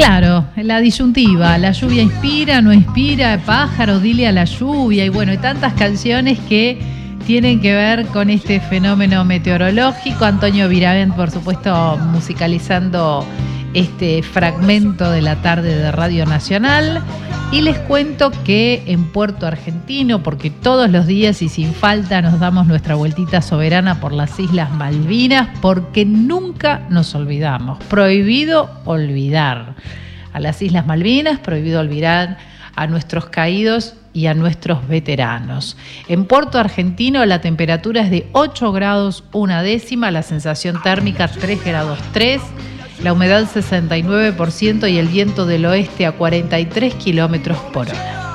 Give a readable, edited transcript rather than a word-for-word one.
Claro, la disyuntiva, la lluvia inspira, no inspira, pájaro, dile a la lluvia, y bueno, hay tantas canciones que tienen que ver con este fenómeno meteorológico. Antonio Viravent, por supuesto, musicalizando este fragmento de la tarde de Radio Nacional. Y les cuento que en Puerto Argentino, porque todos los días y sin falta nos damos nuestra vueltita soberana por las Islas Malvinas, porque nunca nos olvidamos. Prohibido olvidar a las Islas Malvinas, prohibido olvidar a nuestros caídos y a nuestros veteranos. En Puerto Argentino la temperatura es de 8 grados 1 décima, la sensación térmica 3 grados 3, la humedad 69% y el viento del oeste a 43 kilómetros por hora.